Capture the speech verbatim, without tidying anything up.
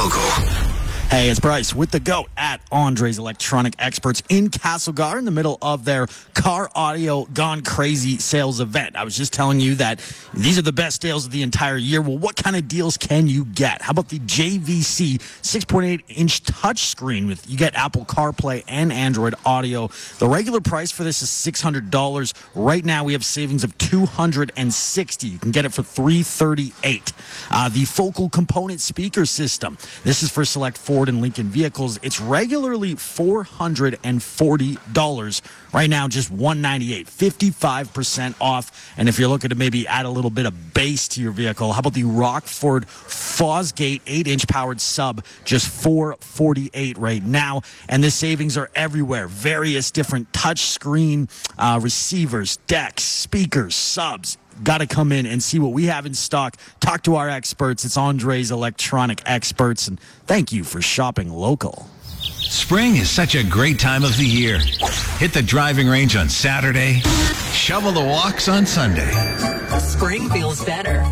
local. Hey, it's Bryce with the GOAT at Andre's Electronic Experts in Castlegar in the middle of their Car Audio Gone Crazy sales event. I was just telling you that these are the best deals of the entire year. Well, what kind of deals can you get? How about the J V C six point eight inch touchscreen with you get Apple CarPlay and Android Audio. The regular price for this is six hundred dollars. Right now, we have savings of two hundred sixty dollars. You can get it for three hundred thirty-eight dollars. Uh, the Focal Component Speaker System. This is for select Ford and Lincoln vehicles. It's regularly four hundred forty dollars. Right now, just one hundred ninety-eight dollars, fifty-five percent off. And if you're looking to maybe add a little bit of bass to your vehicle, how about the Rockford Fosgate eight inch powered sub, just four hundred forty-eight dollars right now. And the savings are everywhere. Various different touchscreen uh, receivers, decks, speakers, subs. Got to come in and see what we have in stock. Talk to our experts. It's Andre's Electronic Experts. And thank you for shopping local. Spring is such a great time of the year. Hit the driving range on Saturday. Shovel the walks on Sunday. Spring feels better